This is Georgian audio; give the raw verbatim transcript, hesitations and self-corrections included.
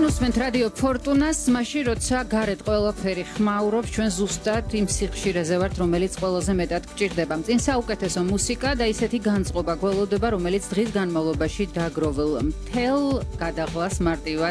თქვენ უსმენთ რადიო ფორტუნას, მაშინ როცა გარეთ ყველაფერი ხმაურობს, ჩვენ ზუსტად იმ სიხშირეზე ვართ, რომელიც ყველაზე მეტად გჭირდება. წინ საუკეთესო მუსიკა და ისეთი განწყობა გველოდება, რომელიც დღის განმავლობაში დაგროვილ მთელ გადაღლას მარტივად